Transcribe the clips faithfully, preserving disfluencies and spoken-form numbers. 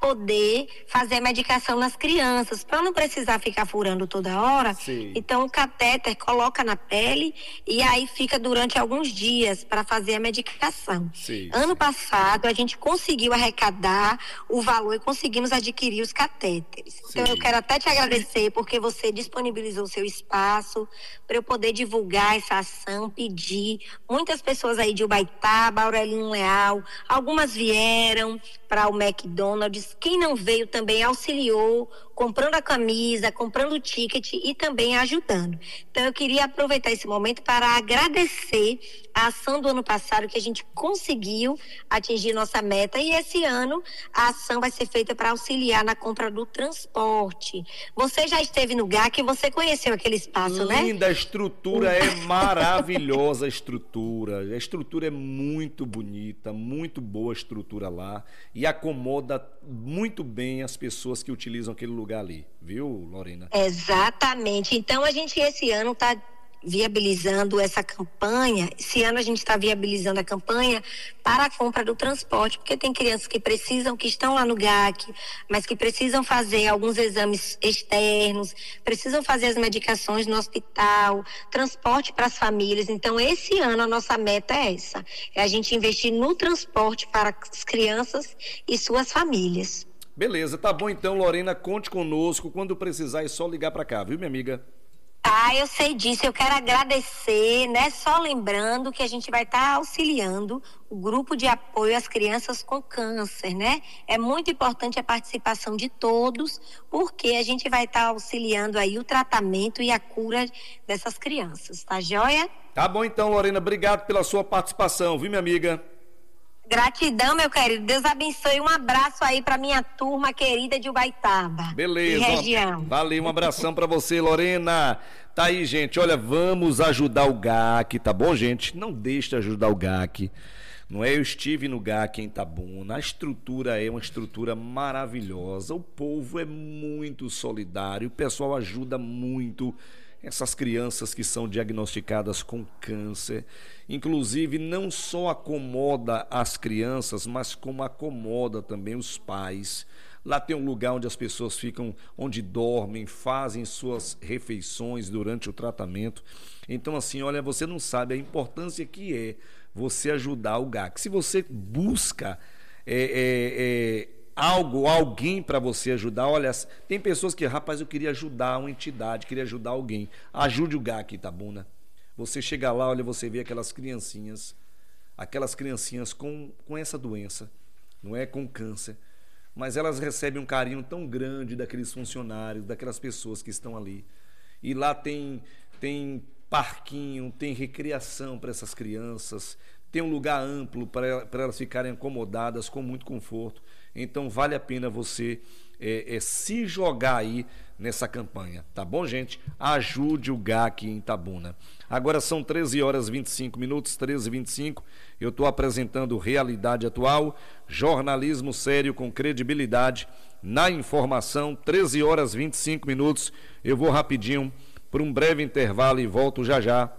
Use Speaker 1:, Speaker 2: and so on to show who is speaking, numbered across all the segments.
Speaker 1: poder fazer a medicação nas crianças, para não precisar ficar furando toda hora.
Speaker 2: Sim.
Speaker 1: Então o catéter coloca na pele e aí fica durante alguns dias para fazer a medicação.
Speaker 2: Sim,
Speaker 1: ano
Speaker 2: sim.
Speaker 1: passado a gente conseguiu arrecadar o valor e conseguimos adquirir os catéteres. Então
Speaker 2: Sim.
Speaker 1: eu quero até te agradecer porque você disponibilizou o seu espaço para eu poder divulgar essa ação, pedir. Muitas pessoas aí de Ubaitaba, Aurelino Leal, algumas vieram para o McDonald's. Quem não veio também auxiliou, comprando a camisa, comprando o ticket e também ajudando. Então eu queria aproveitar esse momento para agradecer a ação do ano passado, que a gente conseguiu atingir nossa meta, e esse ano a ação vai ser feita para auxiliar na compra do transporte. Você já esteve no G A C, você conheceu aquele espaço, né?
Speaker 2: Linda, a estrutura é maravilhosa, a estrutura. A estrutura é muito bonita, muito boa a estrutura lá e acomoda muito bem as pessoas que utilizam aquele lugar ali, viu, Lorena?
Speaker 1: Exatamente. Então a gente esse ano está viabilizando essa campanha. Esse ano a gente está viabilizando a campanha para a compra do transporte, porque tem crianças que precisam, que estão lá no G A C, mas que precisam fazer alguns exames externos, precisam fazer as medicações no hospital, transporte para as famílias. Então esse ano a nossa meta é essa, é a gente investir no transporte para as crianças e suas famílias.
Speaker 2: Beleza, tá bom então, Lorena, conte conosco, quando precisar é só ligar para cá, viu, minha amiga?
Speaker 1: Ah, eu sei disso, eu quero agradecer, né? Só lembrando que a gente vai estar auxiliando o grupo de apoio às crianças com câncer, né? É muito importante a participação de todos, porque a gente vai estar auxiliando aí o tratamento e a cura dessas crianças, tá joia?
Speaker 2: Tá bom então, Lorena, obrigado pela sua participação, viu, minha amiga?
Speaker 1: Gratidão, meu querido. Deus abençoe. Um abraço aí para minha turma querida de Ubaitaba.
Speaker 2: Beleza.
Speaker 1: E região.
Speaker 2: Valeu, um abração para você, Lorena. Tá aí, gente. Olha, vamos ajudar o G A C, tá bom, gente? Não deixe de ajudar o G A C. Não é? Eu estive no G A C em Itabuna. A estrutura é uma estrutura maravilhosa. O povo é muito solidário. O pessoal ajuda muito essas crianças que são diagnosticadas com câncer. Inclusive, não só acomoda as crianças, mas como acomoda também os pais. Lá tem um lugar onde as pessoas ficam, onde dormem, fazem suas refeições durante o tratamento. Então, assim, olha, você não sabe a importância que é você ajudar o G A C. Se você busca é, é, é, algo, alguém para você ajudar, olha, tem pessoas que, rapaz, eu queria ajudar uma entidade, queria ajudar alguém. Ajude o G A C, Itabuna. Você chega lá, olha, você vê aquelas criancinhas, aquelas criancinhas com, com essa doença, não é? Com câncer. Mas elas recebem um carinho tão grande daqueles funcionários, daquelas pessoas que estão ali. E lá tem, tem parquinho, tem recreação para essas crianças, tem um lugar amplo para elas ficarem acomodadas com muito conforto. Então vale a pena você é, é, se jogar aí nessa campanha, tá bom, gente? Ajude o G A C em Itabuna. Agora são treze horas e vinte e cinco minutos, treze e vinte e cinco. Eu estou apresentando Realidade Atual, jornalismo sério com credibilidade na informação. Treze horas e vinte e cinco minutos. Eu vou rapidinho por um breve intervalo e volto já já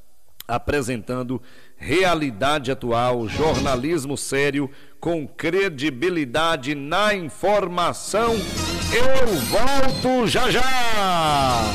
Speaker 2: apresentando Realidade Atual, jornalismo sério com credibilidade na informação. Eu volto já já!